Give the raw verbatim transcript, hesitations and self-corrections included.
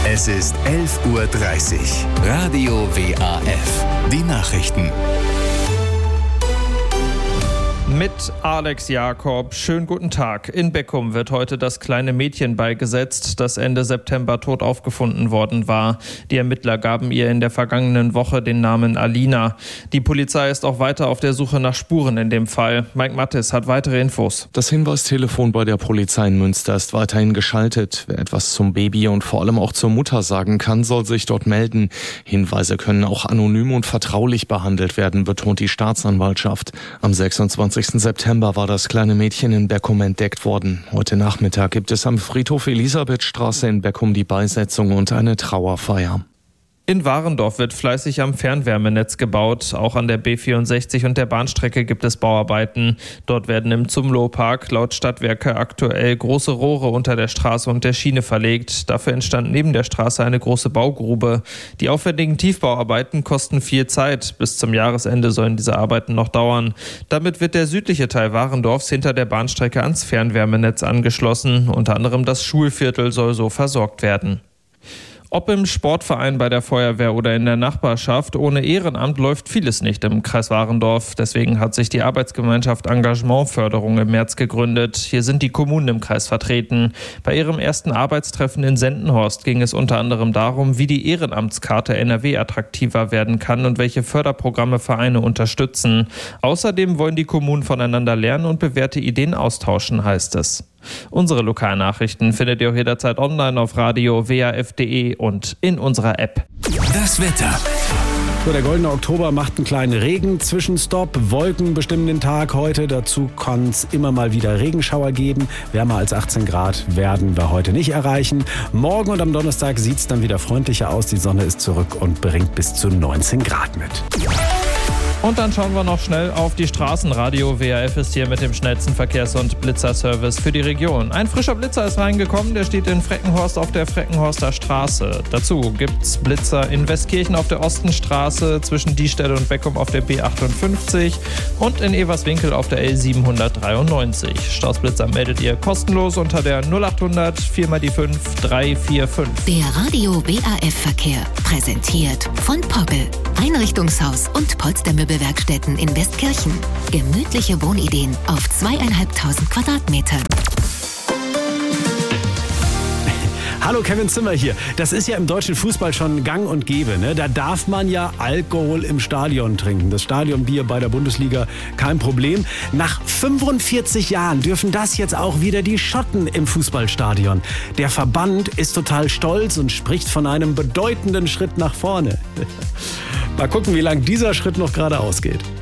Es ist elf Uhr dreißig. Radio W A F. Die Nachrichten. Mit Alex Jakob. Schönen guten Tag. In Beckum wird heute das kleine Mädchen beigesetzt, das Ende September tot aufgefunden worden war. Die Ermittler gaben ihr in der vergangenen Woche den Namen Alina. Die Polizei ist auch weiter auf der Suche nach Spuren in dem Fall. Mike Mattis hat weitere Infos. Das Hinweistelefon bei der Polizei in Münster ist weiterhin geschaltet. Wer etwas zum Baby und vor allem auch zur Mutter sagen kann, soll sich dort melden. Hinweise können auch anonym und vertraulich behandelt werden, betont die Staatsanwaltschaft. Am sechsundzwanzigsten September war das kleine Mädchen in Beckum entdeckt worden. Heute Nachmittag gibt es am Friedhof Elisabethstraße in Beckum die Beisetzung und eine Trauerfeier. In Warendorf wird fleißig am Fernwärmenetz gebaut. Auch an der B vierundsechzig und der Bahnstrecke gibt es Bauarbeiten. Dort werden im Zumlohpark laut Stadtwerke aktuell große Rohre unter der Straße und der Schiene verlegt. Dafür entstand neben der Straße eine große Baugrube. Die aufwendigen Tiefbauarbeiten kosten viel Zeit. Bis zum Jahresende sollen diese Arbeiten noch dauern. Damit wird der südliche Teil Warendorfs hinter der Bahnstrecke ans Fernwärmenetz angeschlossen. Unter anderem das Schulviertel soll so versorgt werden. Ob im Sportverein, bei der Feuerwehr oder in der Nachbarschaft, ohne Ehrenamt läuft vieles nicht im Kreis Warendorf. Deswegen hat sich die Arbeitsgemeinschaft Engagementförderung im März gegründet. Hier sind die Kommunen im Kreis vertreten. Bei ihrem ersten Arbeitstreffen in Sendenhorst ging es unter anderem darum, wie die Ehrenamtskarte N R W attraktiver werden kann und welche Förderprogramme Vereine unterstützen. Außerdem wollen die Kommunen voneinander lernen und bewährte Ideen austauschen, heißt es. Unsere Lokalnachrichten findet ihr auch jederzeit online auf radio w a f punkt d e und in unserer App. Das Wetter. So, der goldene Oktober macht einen kleinen Regen. Zwischenstopp, Wolken bestimmen den Tag heute. Dazu kann es immer mal wieder Regenschauer geben. Wärmer als achtzehn Grad werden wir heute nicht erreichen. Morgen und am Donnerstag sieht es dann wieder freundlicher aus. Die Sonne ist zurück und bringt bis zu neunzehn Grad mit. Und dann schauen wir noch schnell auf die Straßen. Radio W A F ist hier mit dem schnellsten Verkehrs- und Blitzerservice für die Region. Ein frischer Blitzer ist reingekommen, der steht in Freckenhorst auf der Freckenhorster Straße. Dazu gibt's Blitzer in Westkirchen auf der Ostenstraße, zwischen Diestelle und Beckum auf der B achtundfünfzig und in Everswinkel auf der L siebenhundertdreiundneunzig. Stausblitzer meldet ihr kostenlos unter der null achthundert vier mal die fünf drei vier fünf. Der Radio W A F-Verkehr, präsentiert von Pogge. Einrichtungshaus und Polstermöbelwerkstätten in Westkirchen. Gemütliche Wohnideen auf zweieinhalbtausend Quadratmetern. Hallo, Kevin Zimmer hier. Das ist ja im deutschen Fußball schon gang und gäbe, ne? Da darf man ja Alkohol im Stadion trinken. Das Stadionbier bei der Bundesliga, kein Problem. Nach fünfundvierzig Jahren dürfen das jetzt auch wieder die Schotten im Fußballstadion. Der Verband ist total stolz und spricht von einem bedeutenden Schritt nach vorne. Mal gucken, wie lang dieser Schritt noch gerade ausgeht.